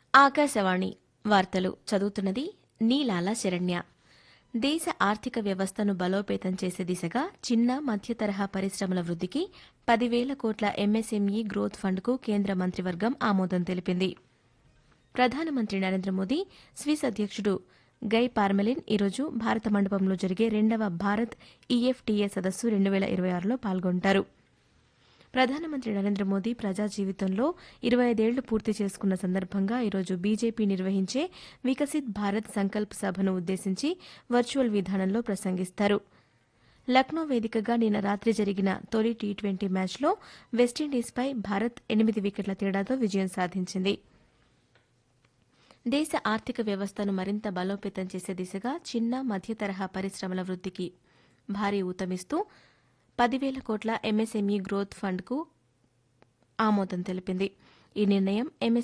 ఆకాశవాణి వార్తలు చదువుతున్నది నీలాల శరణ్య. దేశ ఆర్థిక వ్యవస్థను బలోపేతం చేసే దిశగా చిన్న మధ్య తరహా పరిశ్రమల వృద్దికి 10,000 కోట్ల ఎంఎస్ఎంఈ గ్రోత్ ఫండ్కు కేంద్ర మంత్రివర్గం ఆమోదం తెలిపింది. ప్రధానమంత్రి నరేంద్ర మోదీ స్విస్ అధ్యకుడు గై పార్మెలిన్ ఈరోజు భారత మండపంలో జరిగే 2వ భారత్ ఈఎఫ్టీఏ సదస్సు 2026లో పాల్గొంటారు. ప్రధానమంత్రి నరేంద్ర మోదీ ప్రజా జీవితంలో 25 ఏళ్లు పూర్తి చేసుకున్న సందర్భంగా ఈరోజు బీజేపీ నిర్వహించే వికసిత్ భారత్ సంకల్ప్ సభను ఉద్దేశించి వర్చువల్ విధానంలో ప్రసంగిస్తారు. లక్నో వేదికగా నిన్న రాత్రి జరిగిన తొలి టీ20 మ్యాచ్లో వెస్టిండీస్పై భారత్ 8 వికెట్ల తేడాతో విజయం సాధించింది. దేశ ఆర్థిక వ్యవస్థను మరింత బలోపేతం చేసే దిశగా చిన్న మధ్య తరహా పరిశ్రమల వృద్దికి భారీ ఊతమిస్తూ 10,000 కోట్ల ఎంఎస్ఎంఈ గ్రోత్ ఫండ్కు ఆమోదం తెలిపింది. ఈ నిర్ణయం